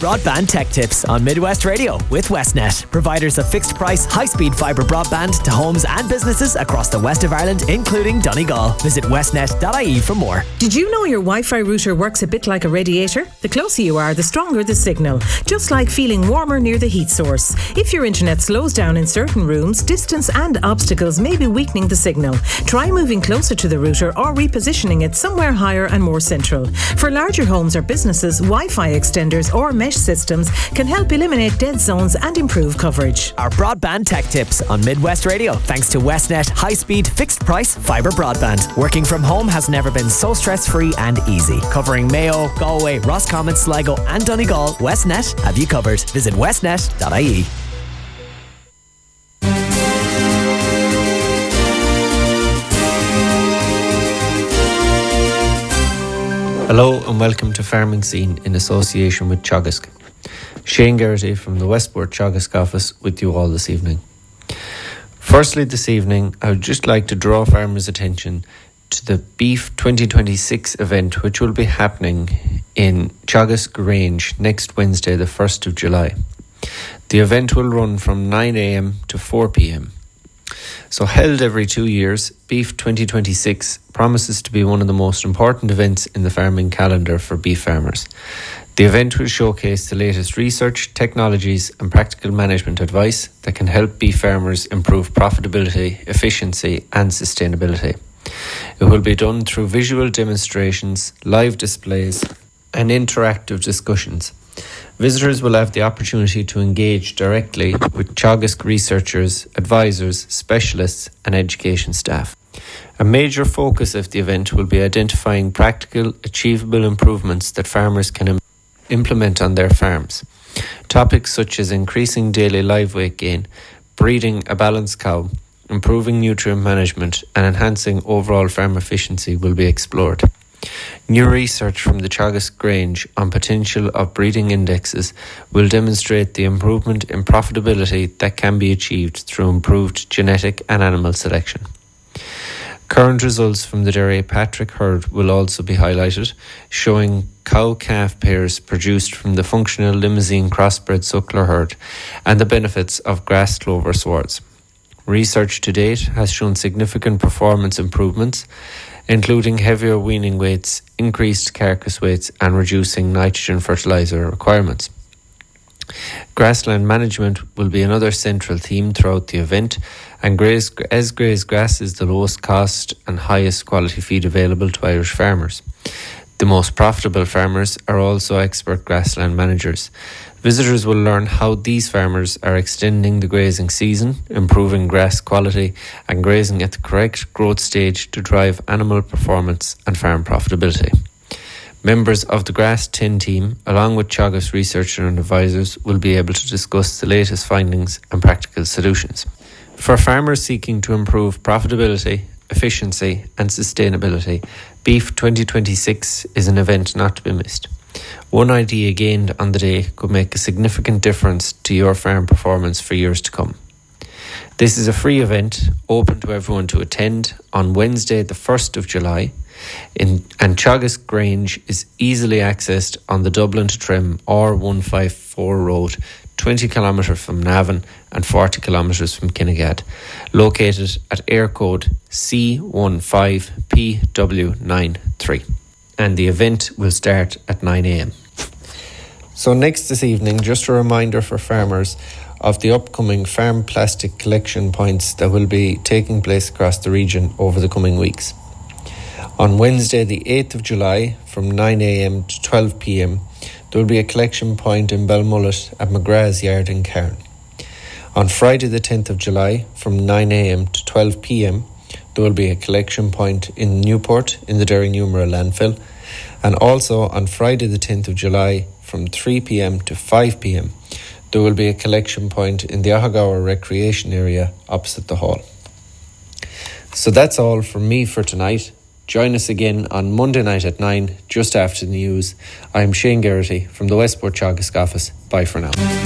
Broadband Tech Tips on Midwest Radio with Westnet, providers of fixed price, high-speed fibre broadband to homes and businesses across the west of Ireland, including Donegal. Visit westnet.ie for more. Did you know your Wi-Fi router works a bit like a radiator? The closer you are, the stronger the signal, just like feeling warmer near the heat source. If your internet slows down in certain rooms, distance and obstacles may be weakening the signal. Try moving closer to the router or repositioning it somewhere higher and more central. For larger homes or businesses, Wi-Fi extenders or mesh systems can help eliminate dead zones and improve coverage. Our Broadband Tech Tips on Midwest Radio, thanks to Westnet high-speed, fixed-price fibre broadband. Working from home has never been so stress-free and easy. Covering Mayo, Galway, Roscommon, Sligo and Donegal, Westnet have you covered. Visit westnet.ie. Hello and welcome to Farming Scene in association with Teagasc. Shane Geraghty from the Westport Teagasc office with you all this evening. Firstly this evening I would just like to draw farmers' attention to the Beef 2026 event which will be happening in Teagasc Grange next Wednesday the 1st of July. The event will run from 9 a.m. to 4 p.m. So held every 2 years, Beef 2026 promises to be one of the most important events in the farming calendar for beef farmers. The event will showcase the latest research, technologies and practical management advice that can help beef farmers improve profitability, efficiency and sustainability. It will be done through visual demonstrations, live displays and interactive discussions. Visitors will have the opportunity to engage directly with Teagasc researchers, advisors, specialists and education staff. A major focus of the event will be identifying practical, achievable improvements that farmers can implement on their farms. Topics such as increasing daily live weight gain, breeding a balanced cow, improving nutrient management and enhancing overall farm efficiency will be explored. New research from the Teagasc Grange on potential of breeding indexes will demonstrate the improvement in profitability that can be achieved through improved genetic and animal selection. Current results from the Derry Patrick herd will also be highlighted, showing cow-calf pairs produced from the functional Limousin crossbred suckler herd and the benefits of grass clover swards. Research to date has shown significant performance improvements, including heavier weaning weights, increased carcass weights and reducing nitrogen fertiliser requirements. Grassland management will be another central theme throughout the event, and graze grass is the lowest cost and highest quality feed available to Irish farmers. The most profitable farmers are also expert grassland managers. Visitors will learn how these farmers are extending the grazing season, improving grass quality and grazing at the correct growth stage to drive animal performance and farm profitability. Members of the Grass 10 team, along with Teagasc researchers and advisors, will be able to discuss the latest findings and practical solutions. For farmers seeking to improve profitability, efficiency and sustainability, Beef 2026 is an event not to be missed. One idea gained on the day could make a significant difference to your farm performance for years to come. This is a free event open to everyone to attend on Wednesday the 1st of July and Teagasc Grange is easily accessed on the Dublin to Trim R154 road, 20 km from Navan and 40 km from Kinnegad, located at air code C15PW93. And the event will start at 9 a.m. So next this evening, just a reminder for farmers of the upcoming farm plastic collection points that will be taking place across the region over the coming weeks. On Wednesday the 8th of July from 9 a.m. to 12 p.m. there will be a collection point in Belmullet at McGrath's Yard in Cairn. On Friday the 10th of July from 9 a.m. to 12 p.m. there will be a collection point in Newport in the Derrynumera landfill, and also on Friday the 10th of July from 3 p.m. to 5 p.m. there will be a collection point in the Ahagawa recreation area opposite the hall. So that's all from me for tonight. Join us again on Monday night at 9, just after the news. I am Shane Geraghty from the Westport Teagasc office. Bye for now.